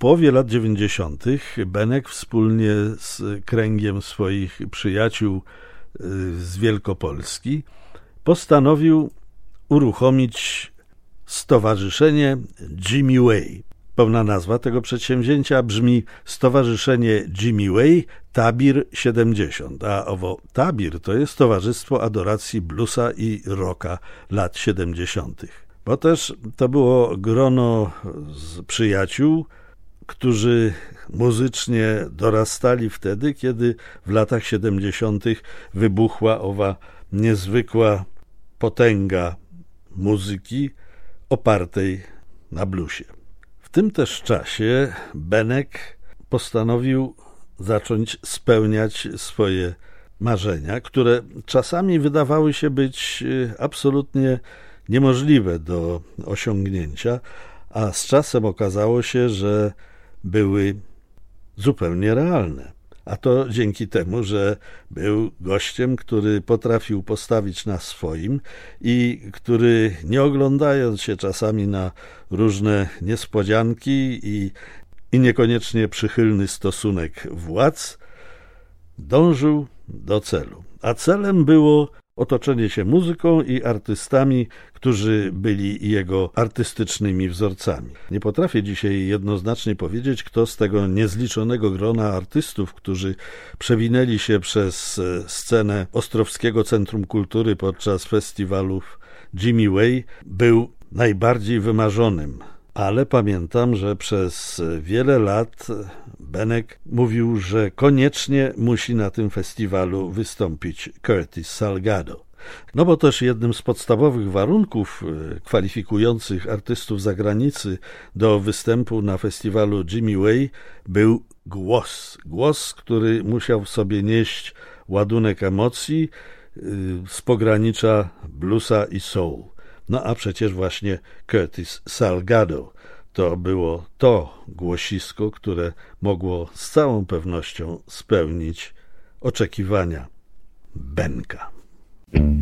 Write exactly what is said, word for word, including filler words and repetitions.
połowie lat dziewięćdziesiątych Benek wspólnie z kręgiem swoich przyjaciół z Wielkopolski postanowił uruchomić stowarzyszenie Jimmy Way. Pełna nazwa tego przedsięwzięcia brzmi Stowarzyszenie Jimmy Way Tabir siedemdziesiąt, a owo Tabir to jest Towarzystwo Adoracji Bluesa i Rocka lat siedemdziesiątych. Bo też to było grono z przyjaciół, którzy muzycznie dorastali wtedy, kiedy w latach siedemdziesiątych wybuchła owa niezwykła potęga muzyki opartej na bluesie. W tym też czasie Benek postanowił zacząć spełniać swoje marzenia, które czasami wydawały się być absolutnie niemożliwe do osiągnięcia, a z czasem okazało się, że były zupełnie realne. A to dzięki temu, że był gościem, który potrafił postawić na swoim i który, nie oglądając się czasami na różne niespodzianki i, i niekoniecznie przychylny stosunek władz, dążył do celu. A celem było otoczenie się muzyką i artystami, którzy byli jego artystycznymi wzorcami. Nie potrafię dzisiaj jednoznacznie powiedzieć, kto z tego niezliczonego grona artystów, którzy przewinęli się przez scenę Ostrowskiego Centrum Kultury podczas festiwalów Jimmy Way, był najbardziej wymarzonym. Ale pamiętam, że przez wiele lat Benek mówił, że koniecznie musi na tym festiwalu wystąpić Curtis Salgado. No bo też jednym z podstawowych warunków kwalifikujących artystów z zagranicy do występu na festiwalu Jimmy Way był głos. Głos, który musiał w sobie nieść ładunek emocji z pogranicza bluesa i soul. No a przecież właśnie Curtis Salgado to było to głosisko, które mogło z całą pewnością spełnić oczekiwania Benka.